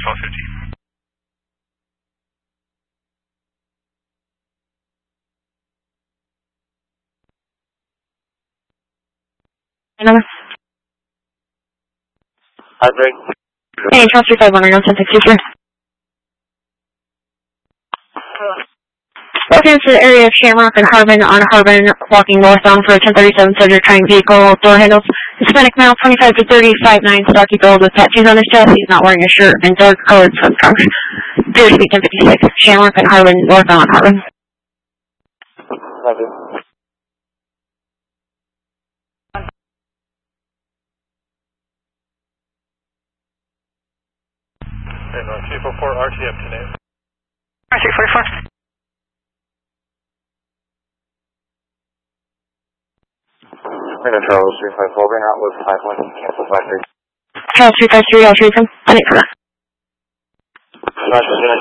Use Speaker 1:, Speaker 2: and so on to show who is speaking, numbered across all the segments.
Speaker 1: 1215.
Speaker 2: Number?
Speaker 3: Heartbreak.
Speaker 2: Hey, Charles 351 on 1063. Welcome to the area of Shamrock and Harbin on Harbin, walking northbound for a 1037 subject trying vehicle, door handles, Hispanic male, 25 to 35, 9, stocky build with tattoos on his chest. He's not wearing a shirt and dark colored sun trunks. Appears to be 1056, Shamrock and Harbin, northbound on Harbin.
Speaker 3: Thank you.
Speaker 1: And 244 RTF today.
Speaker 2: R344.
Speaker 3: Charles 354, bring out with 51, cancel 53.
Speaker 2: Charles 353, I'll treat him. I think for that.
Speaker 3: Roger, good.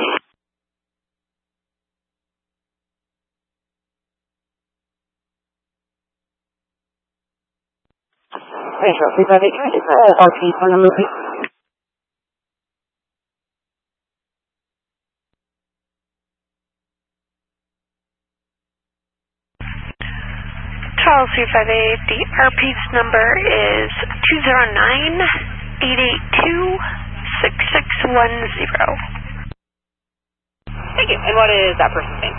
Speaker 2: Hey, Charles 358, can I get the RT phone number, please?
Speaker 4: Charles 358, the RP's number is 209-882-6610.
Speaker 5: Thank you. And what is that person's name?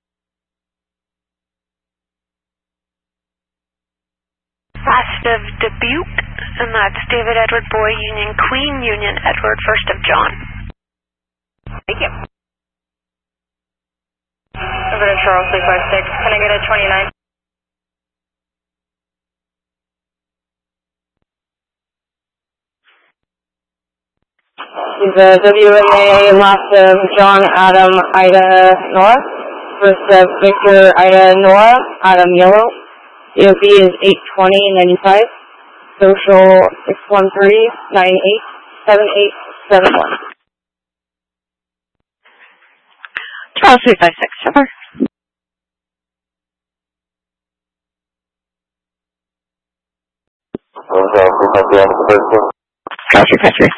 Speaker 4: Last of Dubuque, and that's David Edward Boy, Union Queen, Union Edward, First of John.
Speaker 5: Thank you. Over to Charles 356. Can I get a 29?
Speaker 2: Is the WNA last of John Adam Ida Nora? First of Victor Ida Nora, Adam Yellow. EOB is 82095. Social 613987871. Charles 356, over. Charles 353.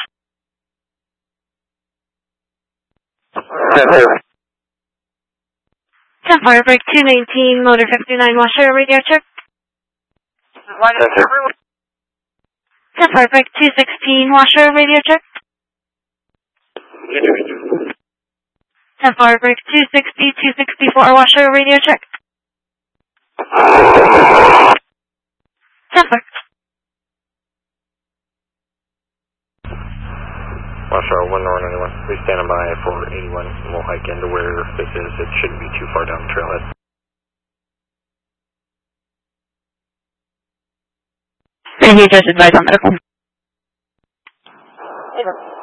Speaker 2: 10 Firebreak 219, motor 59, washer, radio check. 10 Firebreak 216, washer, radio check. 10 Firebreak 260, 264, washer, radio check. 10 Firebreak.
Speaker 1: Washoe 1 North 91. Please stand by for 81 and we'll hike into where this is. It shouldn't be too far down the trailhead.
Speaker 2: And you just advise on medical.